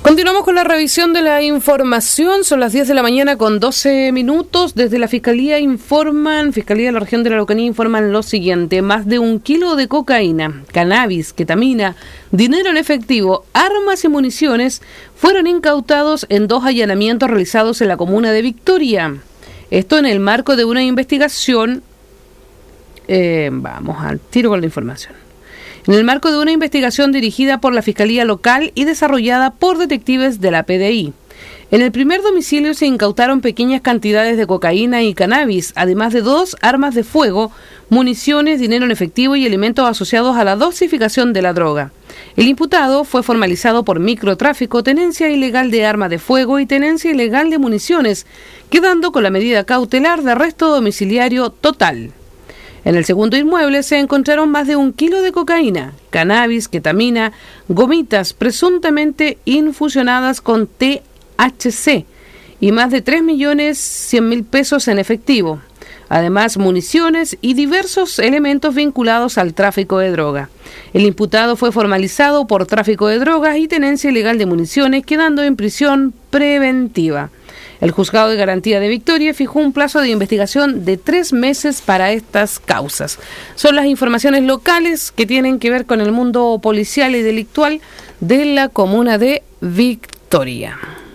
Continuamos con la revisión de la información. Son las 10 de la mañana con 12 minutos. Desde la Fiscalía de la región de la Araucanía informan lo siguiente: más de 1 kilo de cocaína, cannabis, ketamina, dinero en efectivo, armas y municiones fueron incautados en 2 allanamientos realizados en la comuna de Victoria. Esto en el marco de una investigación. Vamos al tiro con la información. En el marco de una investigación dirigida por la Fiscalía Local y desarrollada por detectives de la PDI. En el primer domicilio se incautaron pequeñas cantidades de cocaína y cannabis, además de 2 armas de fuego, municiones, dinero en efectivo y elementos asociados a la dosificación de la droga. El imputado fue formalizado por microtráfico, tenencia ilegal de armas de fuego y tenencia ilegal de municiones, quedando con la medida cautelar de arresto domiciliario total. En el segundo inmueble se encontraron más de 1 kilo de cocaína, cannabis, ketamina, gomitas presuntamente infusionadas con THC y más de 3.100.000 pesos en efectivo. Además, municiones y diversos elementos vinculados al tráfico de droga. El imputado fue formalizado por tráfico de drogas y tenencia ilegal de municiones, quedando en prisión preventiva. El Juzgado de Garantía de Victoria fijó un plazo de investigación de 3 meses para estas causas. Son las informaciones locales que tienen que ver con el mundo policial y delictual de la comuna de Victoria.